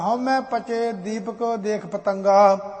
ਹਉਮੈ ਪਚੇ ਦੀਪਕ ਦੇਖ ਪਤੰਗਾ।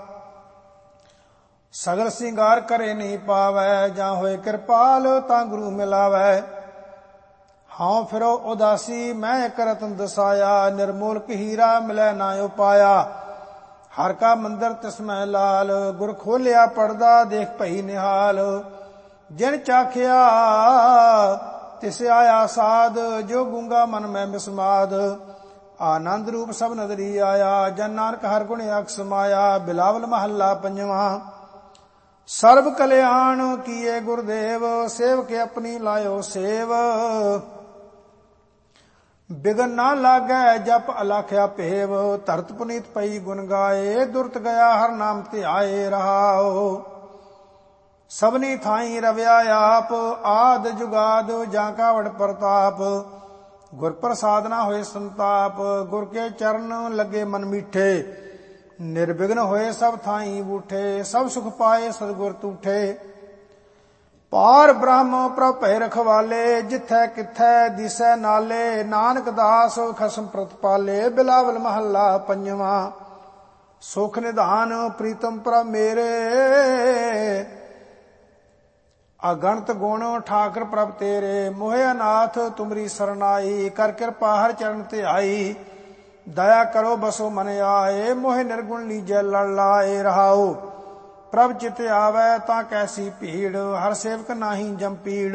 ਸਗਲ ਸਿੰਗਾਰ ਕਰੇ ਨਹੀਂ ਪਾਵੈ, ਜਾਂ ਹੋਏ ਕਿਰਪਾਲ ਤਾਂ ਗੁਰੂ ਮਿਲਾਵੈ। ਹਉ ਫਿਰੋ ਉਦਾਸੀ ਮੈਂ ਇਕ ਰਤਨ ਦਸਾਇਆ, ਨਿਰਮੋਲਕ ਹੀਰਾ ਮਿਲੈ ਨਾ ਉਪਾਇਆ। ਹਰ ਕਾ ਮੰਦਰ ਤਿਸਮੈ ਲਾਲ, ਗੁਰ ਖੋਲਿਆ ਪੜਦਾ ਦੇਖ ਭਈ ਨਿਹਾਲ। ਜਿਨ ਚਾਖਿਆ ਤਿਸ ਆਇਆ ਸਾਧ, ਜੋ ਗੂੰਗਾ ਮਨ ਮੈਂ ਮਿਸਮਾਦ। ਆਨੰਦ ਰੂਪ ਸਭ ਨਦਰੀ ਆਇਆ, ਜਨ ਨਾਨਕ ਹਰ ਗੁਣ ਅਖ ਸਮਾਇਆ। ਬਿਲਾਵਲ ਮਹੱਲਾ ਪੰਜਵਾਂ। ਸਰਬ ਕਲਿਆਣ ਕੀਏ ਗੁਰਦੇਵ, ਸੇਵਕ ਆਪਣੀ ਲਾਇਓ ਸੇਵ। ਬਿਗਨ ਨਾ ਲਾਗੈ ਜਪ ਅਲਾਖਿਆ ਭੇਵ, ਧਰਤ ਪੁਨੀਤ ਪਈ ਗੁਣ ਗਾਏ। ਦੁਰਤ ਗਿਆ ਹਰ ਨਾਮ ਧਿਆਏ ਰਹਾਓ। ਸਭਨੀ ਥਾਈ ਰਵਿਆ ਆਪ, ਆਦ ਜੁਗਾਦ ਜਾਂ ਕਾ ਵਡ ਪ੍ਰਤਾਪ। ਗੁਰ ਪ੍ਰਸਾਦ ਨਾ ਹੋਏ ਸੰਤਾਪ, ਗੁਰ ਕੇ ਚਰਨ ਲੱਗੇ ਮਨ ਮੀਠੇ। ਨਿਰਵਿਘਨ ਹੋਏ ਸਭ ਥਾਈ ਬੂਠੇ, ਸਭ ਸੁਖ ਪਾਏ ਸਤਿਗੁਰ ਤੂਠੇ। ਪਾਰ ਬ੍ਰਹਮ ਪ੍ਰਭ ਭੈ ਰਖਵਾਲੇ, ਜਿਥੈ ਕਿਥੈ ਦਿਸੈ ਨਾਲੇ। ਨਾਨਕ ਦਾਸ ਖਸਮ ਪ੍ਰਤਪਾਲੇ, ਬਿਲਾਵਲ ਮਹੱਲਾ ਪੰਜਵਾਂ। ਸੁਖ ਨਿਧਾਨ ਪ੍ਰੀਤਮ ਪ੍ਰਭ ਮੇਰੇ, ਅਗਣਤ ਗੁਣ ਠਾਕਰ ਪ੍ਰਭ ਤੇਰੇ। ਮੋਹਿ ਅਨਾਥ ਤੁਮਰੀ ਸਰਨਾਈ, ਕਰ ਕਿਰਪਾ ਹਰ ਚਰਨ ਤੇ ਆਈ। ਦਇਆ ਕਰੋ ਬਸੋ ਮਨ ਆਏ, ਮੋਹਿ ਨਿਰਗੁਣ ਲੀਜੈ ਲੜ ਲਾਏ ਰਹਾਓ। ਪ੍ਰਭ ਚਿਤ ਆਵੈ ਤਾਂ ਕੈਸੀ ਭੀੜ, ਹਰ ਸੇਵਕ ਨਾਹੀ ਜੰਪੀੜ।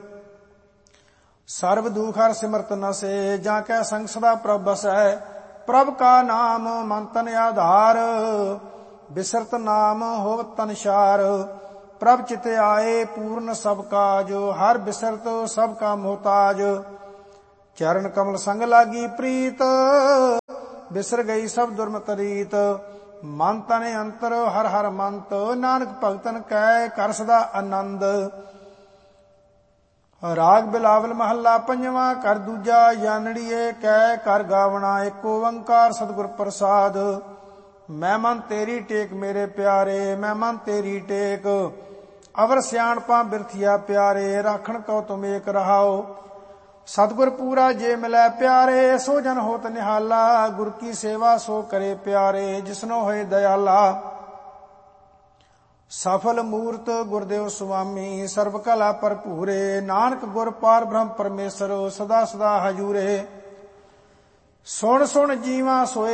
ਸਰਬ ਦੁਖ ਹਰ ਸਿਮਰਤ ਨਸੇ, ਜਾਂ ਕੈ ਸੰਗ ਸਦਾ ਪ੍ਰਭ ਬਸੈ। ਪ੍ਰਭ ਕਾ ਨਾਮ ਮਨ ਤਨ ਆਧਾਰ, ਬਿਸਰਤ ਨਾਮ ਹੋਵਤ ਤਨ ਸ਼ਾਰ। ਪ੍ਰਭ ਚਿਤ ਆਏ ਪੂਰਨ ਸਭ ਕਾਜ, ਹਰ ਬਿਸਰਤ ਸਭ ਕਾ ਮੁਹਤਾਜ। ਚਰਨ ਕਮਲ ਸੰਗ ਲਾਗੀ ਪ੍ਰੀਤ, ਬਿਸਰ ਗਈ ਸਭ ਦੁਰਮਤ ਰੀਤ। ਮਨ ਤਨ ਅੰਤਰ ਹਰ ਹਰ ਮੰਤ, ਨਾਨਕ ਭਗਤਨ ਕੈ ਕਰ ਸਦਾ ਆਨੰਦ। ਰਾਗ ਬਿਲਾਵਲ ਮਹੱਲਾ ਪੰਜਵਾਂ। ਕਰ ਦੂਜਾ ਜਾਨੜੀਏ ਕੈ ਕਰ ਗਾਵਣਾ, ਏਕ ਓੰਕਾਰ ਸਤਿਗੁਰ ਪ੍ਰਸਾਦ। ਮੈਂ ਮਨ ਤੇਰੀ ਟੇਕ ਮੇਰੇ ਪਿਆਰੇ, ਮੈਂ ਮਨ ਤੇਰੀ ਟੇਕ। ਅਵਰ ਸਿਆਣਪਾਂ ਬਿਰਥੀਆ ਪਿਆਰੇ, ਰਾਖਣ ਕਉ ਤੁਮ ਏਕ ਰਹਾਓ। ਸਤਿਗੁਰ ਪੂਰਾ ਜੇ ਮਿਲੈ ਪਿਆਰੇ, ਸੋ ਜਨ ਹੋਤ ਨਿਹਾਲਾ। ਗੁਰ ਕੀ ਸੇਵਾ ਸੋ ਕਰੇ ਪਿਆਰੇ, ਜਿਸਨੋ ਹੋਏ ਦਇਆਲਾ। ਸਫਲ ਮੂਰਤ ਗੁਰਦੇਵ ਸੁਆਮੀ, ਸਰਬ ਕਲਾ ਭਰਪੂਰੇ। ਨਾਨਕ ਗੁਰ ਪਾਰ ਬ੍ਰਹਮ ਪਰਮੇਸ਼ਰ, ਸਦਾ ਸਦਾ ਹਜੂਰੇ। ਸੁਣ ਸੁਣ ਜੀਵਾ ਸੋਏ